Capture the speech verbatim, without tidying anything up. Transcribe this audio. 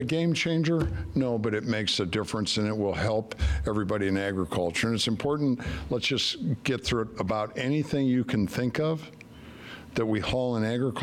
a game changer? No, but it makes a difference and it will help everybody in agriculture. And it's important, let's just get through it, about anything you can think of that we haul in agriculture.